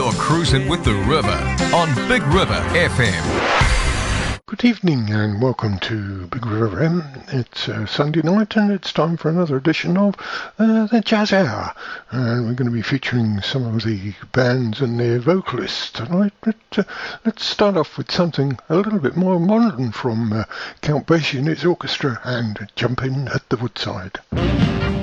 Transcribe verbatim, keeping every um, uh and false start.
You're cruising with the river on Big River F M. Good evening and welcome to Big River F M. It's uh, Sunday night and it's time for another edition of uh, the Jazz Hour. And we're going to be featuring some of the bands and their vocalists tonight. But uh, let's start off with something a little bit more modern from uh, Count Basie and his orchestra and Jumpin' at the Woodside.